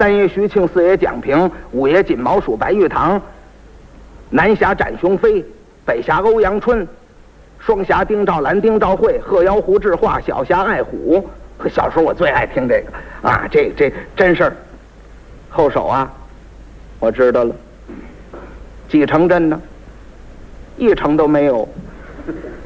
三爷徐庆，四爷蒋平，五爷锦毛鼠白玉堂，南侠展雄飞，北侠欧阳春，双侠丁兆兰、丁兆慧，鹤腰胡志化，小侠爱虎。小时候我最爱听这个啊，这真事儿。后手啊，我知道了，几城镇呢？一城都没有。